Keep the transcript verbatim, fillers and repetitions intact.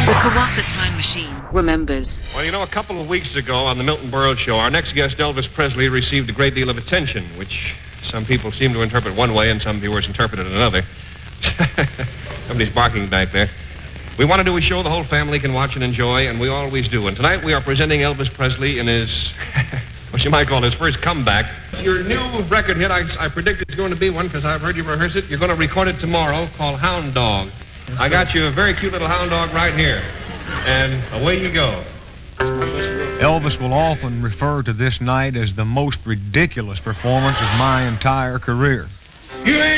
The Kawatha Time Machine remembers. Well, you know, a couple of weeks ago on the Milton Berle Show, our next guest, Elvis Presley, received a great deal of attention, which some people seem to interpret one way and some viewers interpret it another. Somebody's barking back there. We want to do a show the whole family can watch and enjoy, and we always do. And tonight we are presenting Elvis Presley in his, what you might call his first comeback. Your new record hit, I, I predict it's going to be one because I've heard you rehearse it. You're going to record it tomorrow, called Hound Dog. I got you a very cute little hound dog right here. And away you go. Elvis will often refer to this night as the most ridiculous performance of my entire career. You ain't